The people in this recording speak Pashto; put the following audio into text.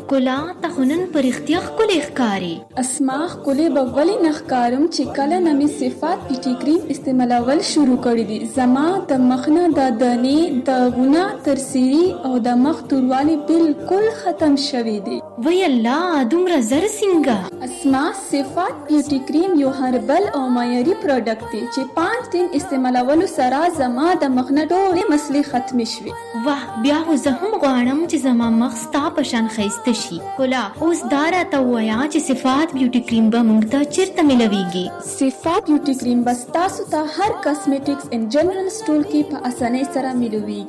ښکلا ته خو نن په رښتیا ښکلې ښکاري. اسما ښکلې به ولې نه ښکارم چې کله نه مې صفات بیوټي کریم استعمالول شروع کړي دي. زما د مخ نه د دانې داغونه ترسیري او د مخ توروالی بالکل ختم شوي دي. وی الله دومره زر څنګه؟ اسما صفات بیوټي کریم یو هربل او معیاري پروډکټ دی چې 5 دن استعمالولو سره زما د مخ نه ټولې مسلې ختمې شوې. واه بیا خو زه هم غواړم چې زما مخ ستا په شان ښایسته شي. ښکلا اوس دا راته ووایه چې صفات بیوټي کریم به موږ ته چیرته ملویږي؟ صفات بیوټي کریم به ستاسو ته هر کاسمیټکس ان جنرال سټور کې په اسانۍ سره ملوي.